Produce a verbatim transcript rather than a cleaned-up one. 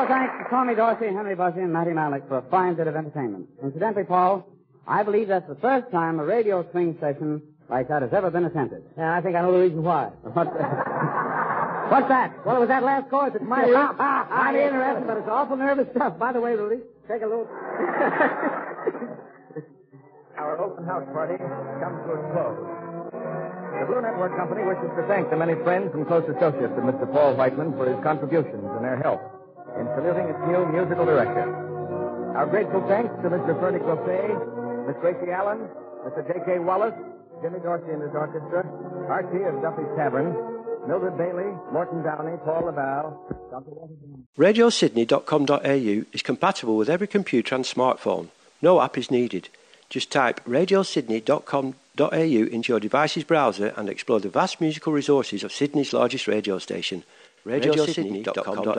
thanks to Tommy Dorsey, Henry Bussey, and Matty Malik for a fine bit of entertainment. Incidentally, Paul, I believe that's the first time a radio swing session like that has ever been attempted. Yeah, I think I know the reason why. What's that? Well, it was that last chorus. It's mighty, mighty interesting, but it's awful nervous stuff. By the way, Rudy, take a look. Our open house party comes to a close. The Blue Network Company wishes to thank the many friends and close associates of Mister Paul Whiteman for his contributions and their help in saluting its new musical director. Our grateful thanks to Mister Fernie Clopay, Miss Gracie Allen, Mister J K. Wallace, Jimmy Dorsey and his orchestra, R T of Duffy's Tavern, Mildred Bailey, Morton Downey, Paul LaBelle, Doctor Washington. radio sydney dot com dot a u is compatible with every computer and smartphone. No app is needed. Just type radio sydney dot com dot a u into your device's browser and explore the vast musical resources of Sydney's largest radio station, radio sydney dot com dot a u.